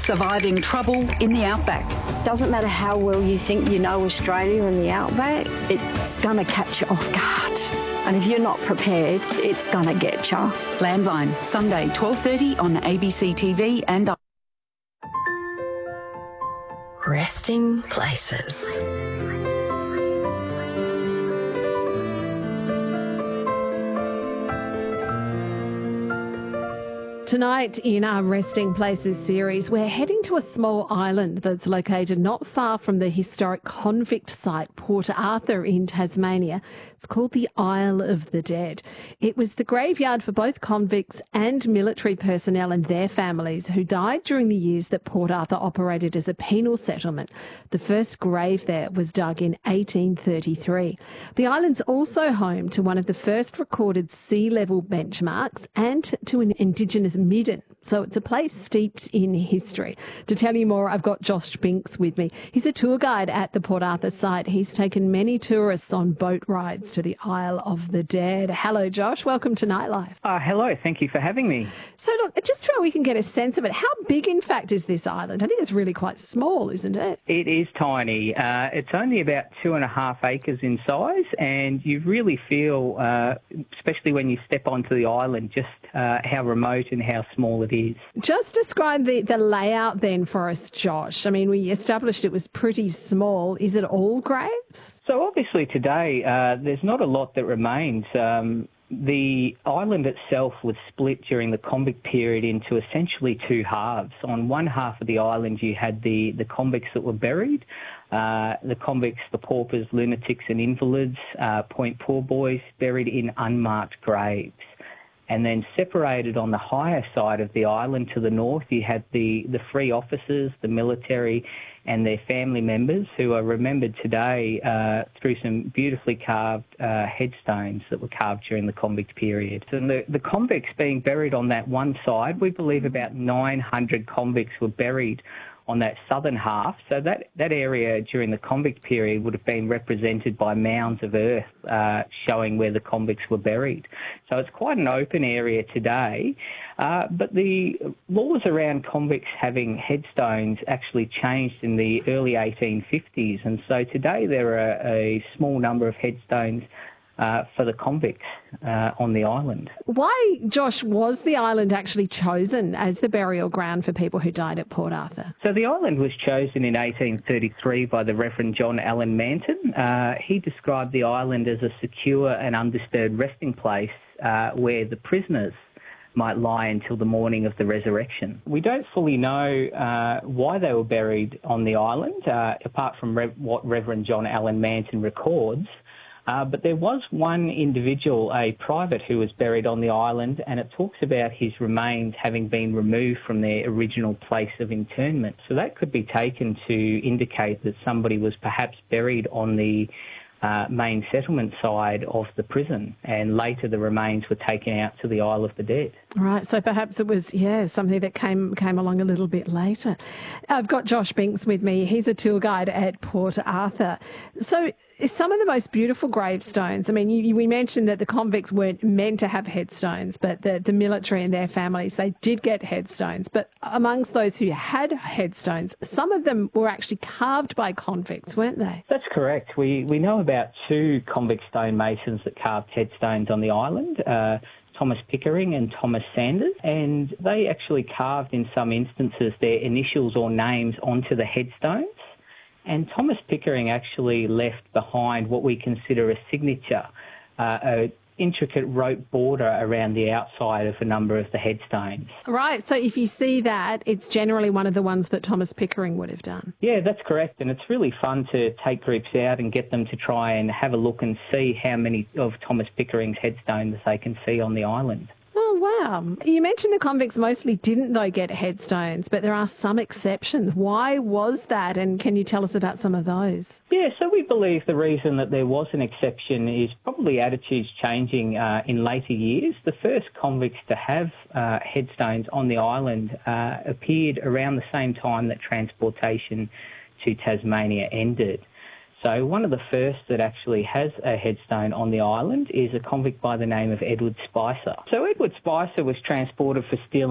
surviving trouble in the outback. Doesn't matter how well you think you know Australia and the outback, it's going to catch you off guard. And if you're not prepared, it's going to get you. Landline, Sunday, 12:30 on ABC TV and... Resting places. Tonight in our Resting Places series, we're heading to a small island that's located not far from the historic convict site Port Arthur in Tasmania. It's called the Isle of the Dead. It was the graveyard for both convicts and military personnel and their families who died during the years that Port Arthur operated as a penal settlement. The first grave there was dug in 1833. The island's also home to one of the first recorded sea level benchmarks and to an Indigenous midden. So it's a place steeped in history. To tell you more, I've got Josh Binks with me. He's a tour guide at the Port Arthur site. He's taken many tourists on boat rides to the Isle of the Dead. Hello, Josh. Welcome to Nightlife. Hello. Thank you for having me. So look, just so we can get a sense of it, how big, in fact, is this island? I think it's really quite small, isn't it? It is tiny. It's only about 2.5 acres in size, and you really feel, especially when you step onto the island, just how remote and how small it is. Just describe the layout then for us, Josh. I mean, we established it was pretty small. Is it all graves? So obviously today there's not a lot that remains. The island itself was split during the convict period into essentially two halves. On one half of the island you had the convicts that were buried, the convicts, the paupers, lunatics and invalids, point poor boys, buried in unmarked graves. And then separated on the higher side of the island to the north, you had the free officers, the military and their family members who are remembered today through some beautifully carved headstones that were carved during the convict period. And the convicts being buried on that one side, we believe about 900 convicts were buried on that southern half. So that area during the convict period would have been represented by mounds of earth showing where the convicts were buried. So it's quite an open area today. But the laws around convicts having headstones actually changed in the early 1850s. And so today there are a small number of headstones for the convicts on the island. Why, Josh, was the island actually chosen as the burial ground for people who died at Port Arthur? So the island was chosen in 1833 by the Reverend John Allen Manton. He described the island as a secure and undisturbed resting place where the prisoners might lie until the morning of the resurrection. We don't fully know why they were buried on the island, apart from what Reverend John Allen Manton records. But there was one individual, a private, who was buried on the island, and it talks about his remains having been removed from their original place of internment. So that could be taken to indicate that somebody was perhaps buried on the main settlement side of the prison, and later the remains were taken out to the Isle of the Dead. Right, so perhaps it was, something that came along a little bit later. I've got Josh Binks with me. He's a tour guide at Port Arthur. So some of the most beautiful gravestones, I mean, we mentioned that the convicts weren't meant to have headstones, but the military and their families, they did get headstones. But amongst those who had headstones, some of them were actually carved by convicts, weren't they? That's correct. We know about two convict stonemasons that carved headstones on the island, Thomas Pickering and Thomas Sanders, and they actually carved in some instances their initials or names onto the headstones. And Thomas Pickering actually left behind what we consider a signature, an intricate rope border around the outside of a number of the headstones. Right, so if you see that, it's generally one of the ones that Thomas Pickering would have done. Yeah, that's correct, and it's really fun to take groups out and get them to try and have a look and see how many of Thomas Pickering's headstones they can see on the island. Oh, wow. You mentioned the convicts mostly didn't, though, get headstones, but there are some exceptions. Why was that, and can you tell us about some of those? Yeah, so we believe the reason that there was an exception is probably attitudes changing in later years. The first convicts to have headstones on the island appeared around the same time that transportation to Tasmania ended. So one of the first that actually has a headstone on the island is a convict by the name of Edward Spicer. So Edward Spicer was transported for stealing